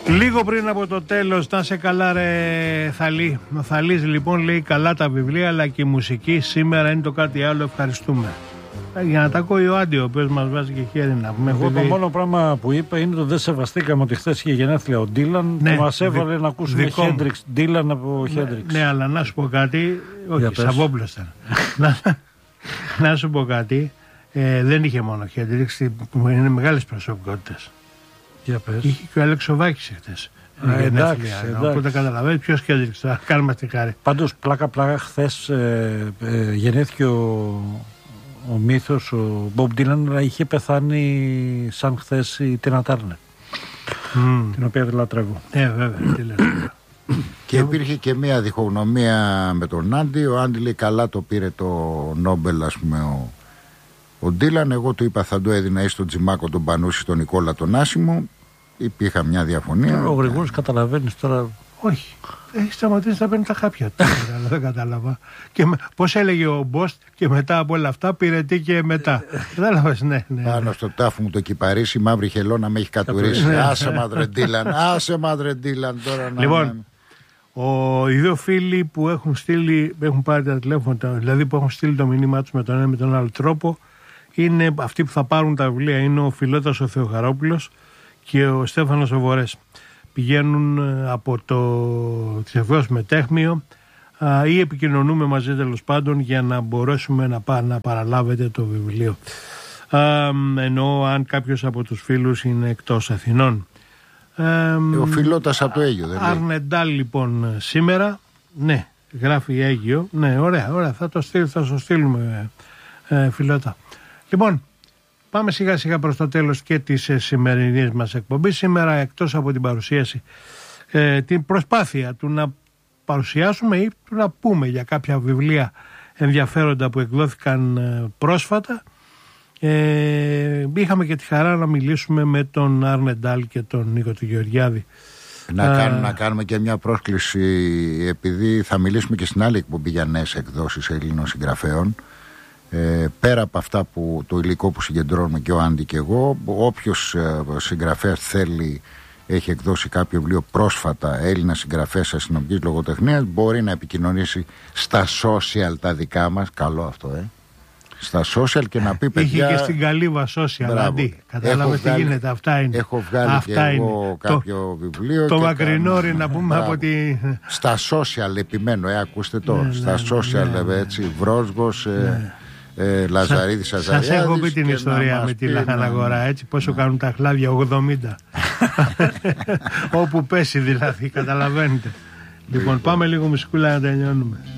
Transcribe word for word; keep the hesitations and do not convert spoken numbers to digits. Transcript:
Λίγο πριν από το τέλος, να σε καλά ρε Θαλή. Ο Θαλής λοιπόν λέει καλά τα βιβλία, αλλά και η μουσική σήμερα είναι το κάτι άλλο, ευχαριστούμε. Για να τα ακούει ο Άντι, ο οποίος μας βάζει και χέρι να πούμε. Εγώ το μόνο πράγμα που είπα είναι το δεν σεβαστήκαμε ότι χθες είχε γενέθλια ο Ντίλαν, ναι, που μας έβαλε δι... να ακούσουμε Χέντριξ, Ντίλαν από Χέντριξ. Ναι, ναι, αλλά να σου πω κάτι, όχι, Σαββόπουλος ήταν. να, να σου πω κάτι, ε, δεν είχε μόνο Χέντριξ, είναι μεγάλες προσωπικότητες. Για πες. Είχε και ο Αλεξοβάκης χθες. Ε, εντάξει, εντάξει. Οπότε καταλαβαίνεις ποιος Χέντριξ, θα κάνουμε τη χάρη. Πάντως πλάκα πλάκα χθες ε, ε, γεννήθηκε ο... Ο μύθος, ο Μπομπ Ντίλαν, είχε πεθάνει σαν χθες η Τίνα Τάρνερ, mm. την οποία δεν λατρεύω. Ε, βέβαια, τι λες. Και υπήρχε και μια διχογνωμία με τον Άντι. Ο Άντι λέει καλά το πήρε το Νόμπελ, ας πούμε, ο, ο Ντίλαν. Εγώ του είπα θα το έδινα ή στον Τζιμάκο τον Πανούση, στον Νικόλα τον Άσιμο. Υπήρχε μια διαφωνία. Ο Γρηγόρης καταλαβαίνεις τώρα. Όχι. Έχει σταματήσει να παίρνει τα χάπια του. Δεν κατάλαβα. Και με, πώς έλεγε ο Μπόστ, και μετά από όλα αυτά πήρε τι και μετά. Κατάλαβες, ναι, ναι. Πάνω στο τάφο μου το κυπαρίσει, η μαύρη χελώνα με έχει κατουρίσει. Άσε μαδρε Ντίλαν, άσε μαδρε Ντίλαν τώρα να. Λοιπόν, ο, οι δύο φίλοι που έχουν στείλει, έχουν πάρει τα τηλέφωνα, δηλαδή που έχουν στείλει το μηνύμα τους με τον ένα με τον άλλο τρόπο, είναι αυτοί που θα πάρουν τα βιβλία. Είναι ο Φιλότας ο Θεοχαρόπουλος και ο Στέφανος ο Βορές. Πηγαίνουν από το Θεβαίος Μετέχμιο ή επικοινωνούμε μαζί τέλος πάντων για να μπορέσουμε να, πά, να παραλάβετε το βιβλίο. Α, ενώ αν κάποιος από τους φίλους είναι εκτός Αθηνών. Ε, ο Φιλότας από το Αίγιο δεν λέει. Αρνεντάλ λοιπόν σήμερα, ναι, γράφει Αίγιο, ναι, ωραία, ωραία, θα το στείλ, θα το στείλουμε ε, Φιλότα. Λοιπόν, πάμε σιγά σιγά προς το τέλος και της ε, σημερινής μας εκπομπής. Σήμερα, εκτός από την παρουσίαση, ε, την προσπάθεια του να παρουσιάσουμε ή του να πούμε για κάποια βιβλία ενδιαφέροντα που εκδόθηκαν ε, πρόσφατα, ε, είχαμε και τη χαρά να μιλήσουμε με τον Αρνεντάλ και τον Νίκο του Γεωργιάδη. Να, ε, κάνουμε, να κάνουμε και μια πρόσκληση, επειδή θα μιλήσουμε και στην άλλη εκπομπή για νέες εκδόσεις Ελλήνων συγγραφέων. Ε, πέρα από αυτά που το υλικό που συγκεντρώνουμε και ο Άντι και εγώ, όποιος ε, συγγραφέας θέλει, έχει εκδώσει κάποιο βιβλίο πρόσφατα, Έλληνα συγγραφέας αστυνομικής λογοτεχνίας, μπορεί να επικοινωνήσει στα social τα δικά μας. Καλό αυτό, ε. Στα social και να πει παιδιά. Είχε και στην Καλύβα social, Αντί. Κατάλαβες τι γίνεται, αυτά είναι. Έχω βγάλει αυτά και εγώ είναι. κάποιο το, βιβλίο. Το μακρινόρι κάνω... να πούμε μπράβο. Από τη... Στα social επιμένω, ε, ακούστε το. Ναι, στα ναι, social, ναι, έτσι, Βρόσγος, ναι. Ε, Λαζαρίδης, Αζαριάδης. Σας έχω πει την ιστορία με τη Λαχαναγορά, έτσι, πόσο ναι. κάνουν τα χλάδια ογδόντα. Όπου πέσει δηλαδή, καταλαβαίνετε. Λοιπόν, πάμε λίγο μουσικούλα να τελειώνουμε.